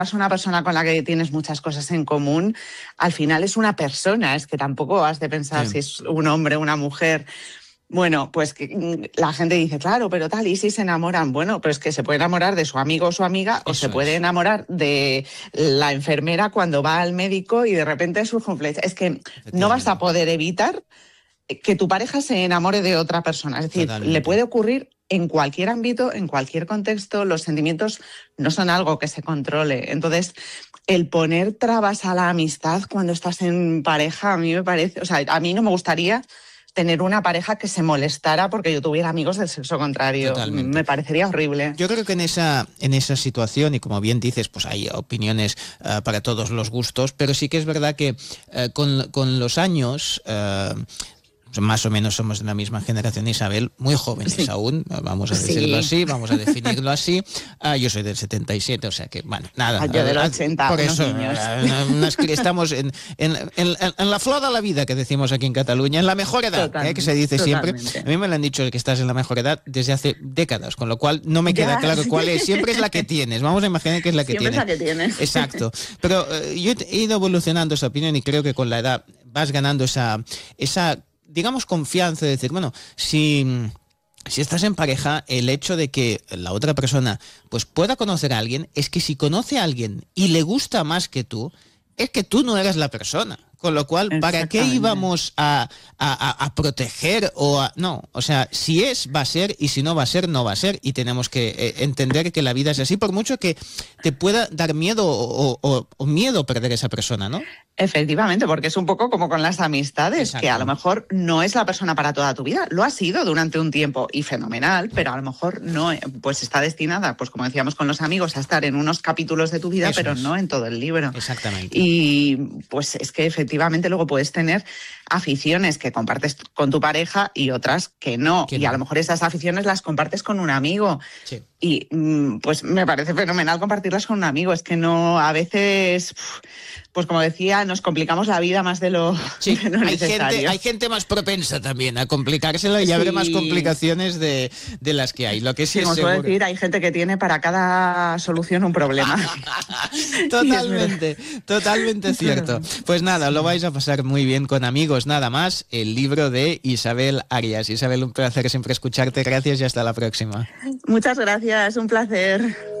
una persona con la que tienes muchas cosas en común, al final es una persona, es que tampoco has de pensar si es un hombre o una mujer. Bueno, pues que la gente dice, claro, pero tal, ¿y si se enamoran? Bueno, pero es que se puede enamorar de su amigo o su amiga, o se puede enamorar de la enfermera cuando va al médico y de repente surge un flecha. Es que no vas a poder evitar que tu pareja se enamore de otra persona. Es decir, le puede ocurrir en cualquier ámbito, en cualquier contexto. Los sentimientos no son algo que se controle. Entonces, el poner trabas a la amistad cuando estás en pareja, a mí me parece, o sea, a mí no me gustaría tener una pareja que se molestara porque yo tuviera amigos del sexo contrario. Totalmente. Me parecería horrible. Yo creo que en esa situación, y como bien dices, pues hay opiniones para todos los gustos, pero sí que es verdad que con los años... más o menos somos de la misma generación, Isabel, muy jóvenes aún, vamos a decirlo así, vamos a definirlo así. Yo soy del 77, o sea que, bueno, nada. Yo del 80, por eso, niños. estamos en la flor de la vida, que decimos aquí en Cataluña, en la mejor edad, que se dice siempre. A mí me lo han dicho que estás en la mejor edad desde hace décadas, con lo cual no me queda claro cuál es. Siempre es la que tienes, vamos a imaginar que es la que tienes. Siempre es la que tienes. Exacto. Pero yo he ido evolucionando esa opinión y creo que con la edad vas ganando esa digamos, confianza de decir, bueno, si estás en pareja, el hecho de que la otra persona pues pueda conocer a alguien, es que si conoce a alguien y le gusta más que tú, es que tú no eras la persona. Con lo cual, ¿para qué íbamos a proteger no? O sea, si es, va a ser, y si no va a ser, no va a ser. Y tenemos que entender que la vida es así, por mucho que te pueda dar miedo o miedo perder esa persona, ¿no? Efectivamente, porque es un poco como con las amistades, que a lo mejor no es la persona para toda tu vida. Lo ha sido durante un tiempo y fenomenal, pero a lo mejor no, pues está destinada, pues como decíamos con los amigos, a estar en unos capítulos de tu vida, pero no en todo el libro. Exactamente. Y pues es que efectivamente luego puedes tener aficiones que compartes con tu pareja y otras que no. Y a lo mejor esas aficiones las compartes con un amigo. Sí. Y pues me parece fenomenal compartirlas con un amigo. Es que no, a veces, pues como decía, nos complicamos la vida más de lo necesario. Hay gente más propensa también a complicársela y habrá más complicaciones de las que hay. Lo que sí es como seguro. suelo decir, hay gente que tiene para cada solución un problema. Totalmente cierto. Pues nada, lo vais a pasar muy bien con Amigos Nada Más, el libro de Isabel Arias. Isabel, un placer siempre escucharte. Gracias y hasta la próxima. Muchas gracias, un placer.